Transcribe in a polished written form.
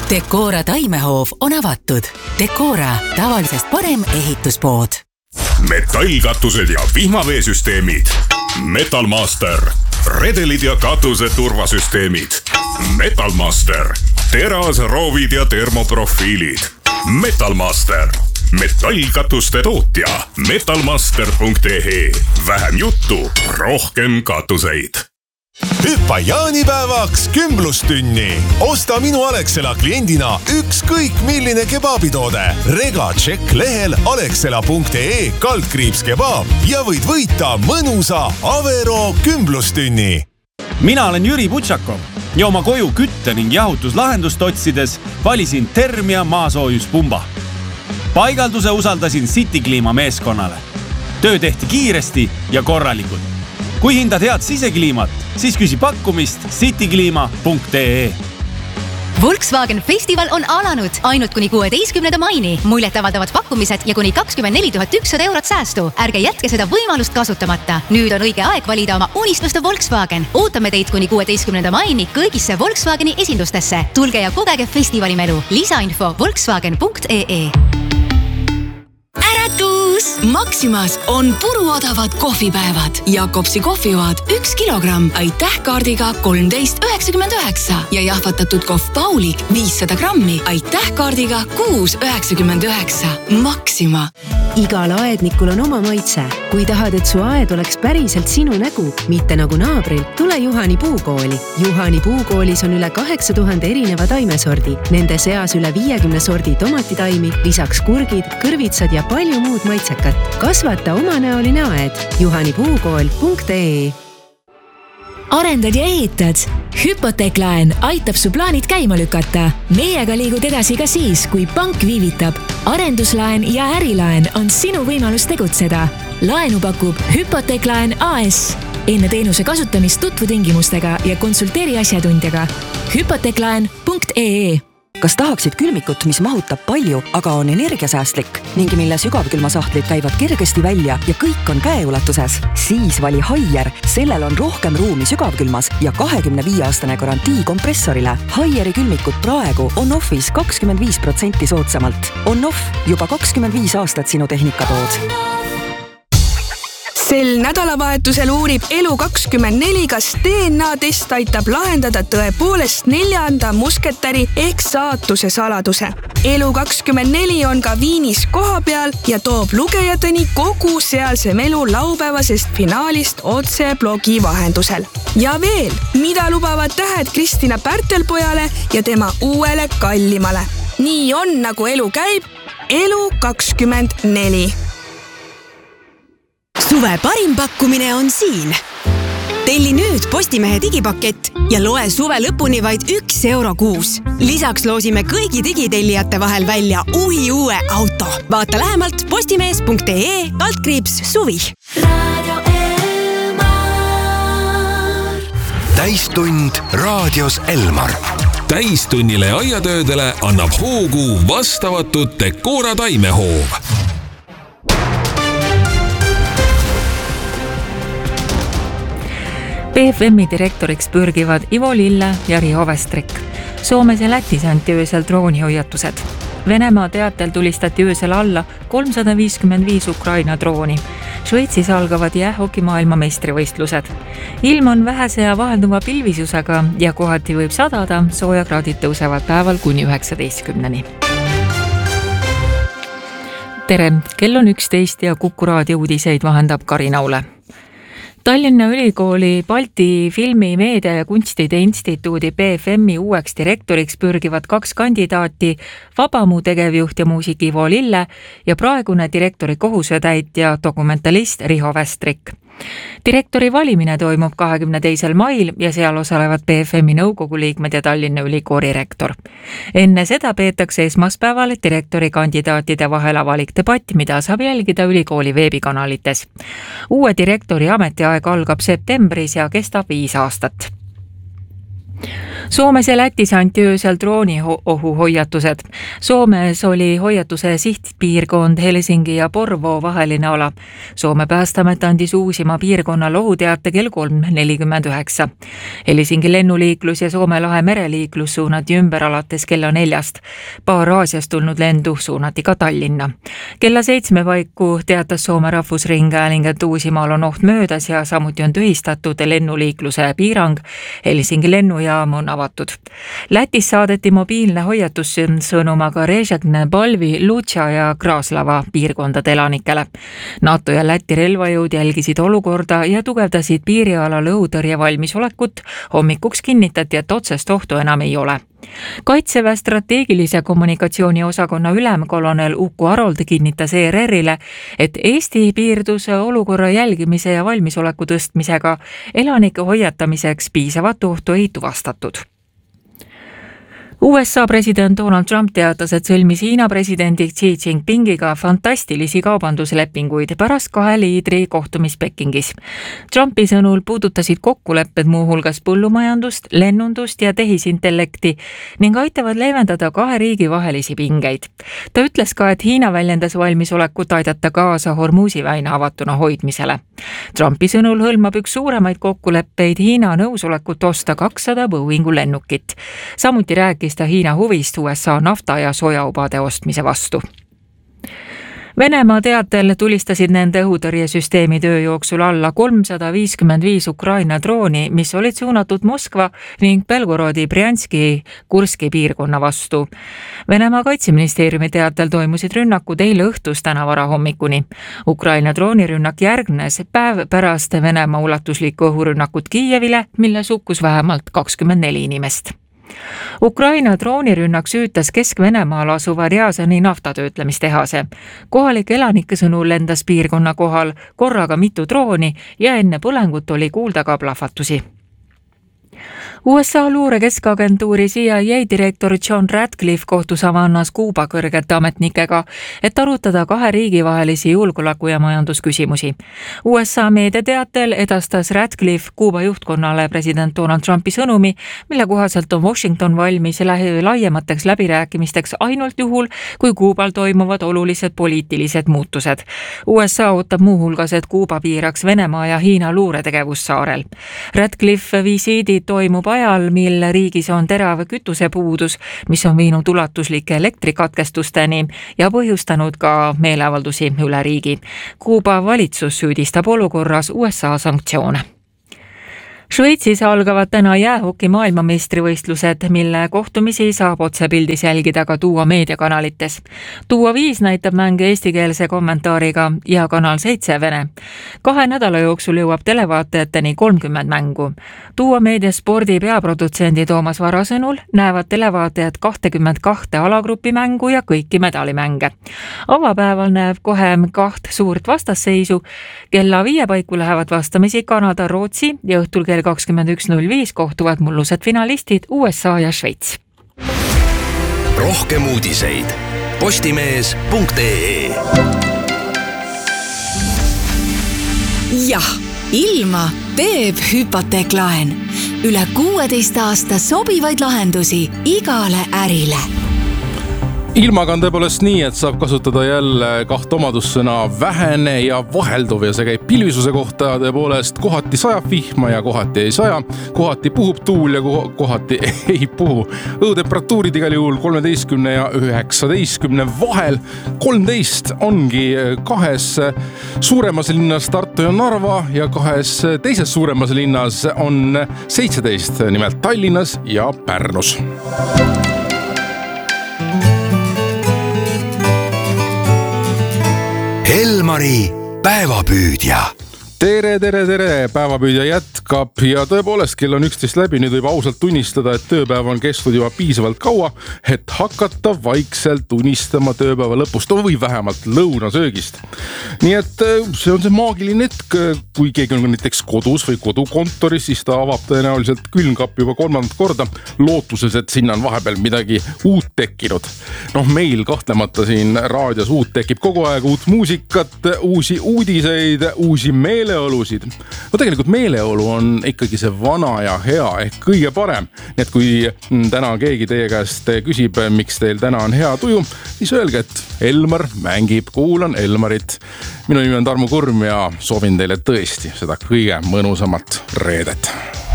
Decora taimehoov on avatud. Decora, tavalisest parem ehituspood. Metallkatused ja vihmaveesüsteemid. Metalmaster. Redelid ja katuse turvasüsteemid. Metalmaster. Terasroovid ja termoprofiilid. Metalmaster. Metallkatuste tootja. Metalmaster.ee. Vähem juttu, rohkem katuseid. Hüppa jaanipäevaks kümblustünni. Osta minu Alexela kliendina ükskõik milline kebaabitoode. Rega tšekk lehel alexela.ee/kebaab ja võid võita mõnusa Avero kümblustünni. Mina olen Jüri Butšakov ja oma koju kütte ning jahutuslahendust otsides valisin Termia maasoojuspumba. Paigalduse usaldasin City Clima meeskonnale. Töö tehti kiiresti ja korralikult. Kui hindad head sisekliimat, siis küsi pakkumist cityclima.ee. Volkswagen Festival on alanud ainult kuni 16. maini. Muljet avaldavad pakkumised ja kuni 24 100 eurot säästu. Ärge jätke seda võimalust kasutamata. Nüüd on õige aeg valida oma unistuste Volkswagen. Ootame teid kuni 16. maini kõigisse Volkswageni esindustesse. Tulge ja kogege festivali-melu. Lisainfo volkswagen.ee. Äratus! Maximas on puruodavad kohvipäevad. Jakobsi kohvijoad 1 kilogramm. Aitäh kaardiga 13,99 ja jahvatatud kohv Paulik 500 grammi. Aitäh kaardiga 6,99. Maxima. Igal aednikul on oma maitse. Kui tahad, et su aed oleks päriselt sinu nägu, mitte nagu naabril, tule Juhani puukooli. Juhani puukoolis on üle 8000 erineva taimesordi. Nende seas üle 50 sordi tomatitaimi, lisaks kurgid, kõrvitsad ja palju muud maitsekat. Kasvata omanäoline aed. juhanipuukool.ee. Arendad ja ehitad? Hüpoteeklaen aitab su plaanid käima lükata. Meiega liigud edasi ka siis, kui pank viivitab. Arenduslaen ja ärilaen on sinu võimalus tegutseda. Laenu pakub Hüpoteeklaen AS. Enne teenuse kasutamist tutvu tingimustega ja konsulteeri asjatundjaga. Hüpoteeklaen.ee. Kas tahaksid külmikut, mis mahutab palju, aga on energiasäästlik ning mille sügavkülmasahtlid käivad kergesti välja ja kõik on käeulatuses? Siis vali Haier. Sellel on rohkem ruumi sügavkülmas ja 25-aastane garantii kompressorile. Haieri külmikut praegu on offis 25% soodsamalt. On off juba 25 aastat sinu tehnikatood. Sel nädalavahetusel uurib Elu24, kas DNA-test aitab lahendada tõepoolest 4. musketäri ehk saatuse saladuse. Elu24 on ka Viinis koha peal ja toob lugejateni kogu sealse melu laupäevasest finaalist otse blogi vahendusel. Ja veel, mida lubavad tähed Kristina Pärtelpojale ja tema uuele kallimale. Nii on, nagu elu käib. Elu24. Suve parim pakkumine on siin. Telli nüüd Postimehe digipakett ja loe suve lõpuni vaid 1 euro kuus. Lisaks loosime kõigi digitellijate vahel välja uue auto. Vaata lähemalt postimees.ee/suvi. Täistund raadios Elmar. Täistunnile ja aiatöödele annab hoogu vastavatud Decora taimehoov. BFM-i direktoriks pürgivad Ivo Lille ja Riho Vestrik. Soomes ja Lätis anti öösel droonihoiatused. Venemaa teatel tulistati öösel alla 355 Ukraina drooni. Šveitsis algavad jäähoki maailma meistrivõistlused. Ilm on vähese ja vahelduva pilvisusega ja kohati võib sadada, soojakraadid tõusevad päeval kuni 19-ni. Tere, kell on 11 ja Kuku raadio uudiseid vahendab Karina Ule. Tallinna Ülikooli Balti filmi, meedia ja kunstide instituudi BFM-i uueks direktoriks pürgivad 2 kandidaati, Vabamuu tegevjuht ja muusik Ivo Lille ja praegune direktori kohusetäitja dokumentalist Riho Vestrik. Direktori valimine toimub 22. mail ja seal osalevad BFM-i nõukogu liikmed ja Tallinna Ülikooli rektor. Enne seda peetakse esmaspäeval direktori kandidaatide vahel avalik debatt, mida saab jälgida ülikooli veebikanalites. Uue direktori ametiaeg algab septembris ja kestab 5 aastat. Soomes ja Lätis anti öösel drooniohuhoiatused. Soomes oli hoiatuse sihtpiirkond Helsingi ja Porvoo vaheline ala. Soome päästeamet andis uusima piirkonnal ohuteate kell 3:49. Helsingi lennuliiklus ja Soome lahe mereliiklus suunati ümber alates kella 4. Paar Aasiast tulnud lendu suunati ka Tallinna. Kella 7 paiku teatas Soome Rahvusringhääling, et Uusimaal on oht möödas ja samuti on tühistatud lennuliikluse piirang. Helsingi lennujaam on avatud. Lätis saadeti mobiilne hoiatussõnumaga Režekne, Palvi, Lutša ja Kraslava piirkondade elanikele. NATO ja Läti relvajõud jälgisid olukorda ja tugevdasid piirialal õhutõrje valmisolekut. Hommikuks kinnitati, et otsest ohtu enam ei ole. Kaitseväe strateegilise kommunikatsiooni osakonna ülemkolonel Uku Arold kinnitas ERR-ile, et Eesti piirdus olukorra jälgimise ja valmisoleku tõstmisega. Elanike hoiatamiseks piisavat ohtu ei tuvastatud. USA president Donald Trump teatas, et sõlmis Hiina presidendi Xi Jinpingiga fantastilisi kaubanduslepinguid pärast 2 liidri kohtumist Pekingis. Trumpi sõnul puudutasid kokkulepped muuhulgas põllumajandust, lennundust ja tehisintellekti ning aitavad leevendada 2 riigi vahelisi pingeid. Ta ütles ka, et Hiina väljendas valmisolekut aidata kaasa Hormuzi väina avatuna hoidmisele. Trumpi sõnul hõlmab üks suuremaid kokkuleppeid Hiina nõusolekut osta 200 Boeingu lennukit. Samuti rääkis ta Hiina huvist USA nafta ja sojaubade ostmise vastu. Venemaa teatel tulistasid nende õhutõrjesüsteemi töö jooksul alla 355 Ukraina drooni, mis olid suunatud Moskva ning Belgorodi, Brjanski, Kurski piirkonna vastu. Venemaa kaitseministeeriumi teatel toimusid rünnakud eile õhtus täna varahommikuni. Ukraina droonirünnak järgnes päev pärast Venemaa ulatuslikku õhurünnakut Kiievile, milles hukkus vähemalt 24 inimest. Ukraina droonirünnak süütas Kesk-Venemaal asuva Rjazani naftatöötlemistehase. Kohalike elanike sõnul lendas piirkonna kohal korraga mitu drooni ja enne põlengut oli kuulda ka plahvatusi. USA luure keskagentuuri CIA direktor John Ratcliffe kohtus Havannas Kuuba kõrgete ametnikega, et arutada 2 riigi vahelisi julgeoleku- ja majandusküsimusi. USA meedia teatel edastas Ratcliffe Kuuba juhtkonnale president Donald Trumpi sõnumi, mille kohaselt on Washington valmis laiemateks läbirääkimisteks ainult juhul, kui Kuubal toimuvad olulised poliitilised muutused. USA ootab muuhulgas, et Kuuba piiraks Venemaa ja Hiina luuretegevus saarel. Ratcliffe visiidid toimub ajal, mil riigis on terav kütusepuudus, mis on viinud ulatuslike elektrikatkestusteni ja põhjustanud ka meeleavaldusi üle riigi. Kuuba valitsus süüdistab olukorras USA sanktsioone. Šveitsis algavad täna jäähoki maailmameistrivõistlused, mille kohtumisi saab otsepildis jälgida ka Tuua meediakanalites. Tuua 5 näitab mänge eestikeelse kommentaariga ja Kanal 7 vene. 2 nädala jooksul jõuab televaatajateni 30 mängu. Tuua meedia spordi peaprodutsendi Toomas Vara sõnul näevad televaatajad 22 alagrupi mängu ja kõiki medalimänge. Avapäeval näeb kohe 2 suurt vastasseisu. Kella 5 paiku lähevad vastamisi Kanada, Rootsi ja õhtul 21.05 kohtuvad mullused finalistid USA ja Šveits. Rohkem uudiseid postimees.ee. Jah, ilma teeb hüpoteeklaen. Üle 16 aasta sobivaid lahendusi igale ärile. Ilmaga on tõepoolest nii, et saab kasutada jälle 2 omadussõna vähene ja vahelduv ja see käib pilvisuse kohta tõepoolest kohati sajab vihma ja kohati ei saja, kohati puhub tuul ja kohati ei puhu. Õhutemperatuurid igal juhul 13 ja 19 vahel. 13 ongi 2 suuremas linnas Tartu ja Narva ja 2 teises suuremas linnas on 17, nimelt Tallinnas ja Pärnus. Elmari päevapüüdja. Tere, päevapüüdja jätkab ja tõepoolest kell on 11 läbi, nüüd võib ausalt tunnistada, et tööpäev on kestnud juba piisavalt kaua, et hakata vaikselt unistama tööpäeva lõpust või vähemalt lõunasöögist. Nii et see on see maagiline hetk, kui keegi on näiteks kodus või kodukontoris, siis ta avab tõenäoliselt külmkappi juba 3. korda, lootuses, et sinna on vahepeal midagi uut tekkinud. Meil kahtlemata siin raadios uut tekib kogu aeg, uut muusikat, uusi uudiseid, uusi meele meeleolusid. No tegelikult meeleolu on ikkagi see vana ja hea ehk kõige parem. Nii et kui täna keegi teie käest küsib, miks teil täna on hea tuju, siis öelge, et Elmar mängib, kuulan Elmarit. Minu nimi on Tarmo Kurm ja soovin teile tõesti seda kõige mõnusamat reedet.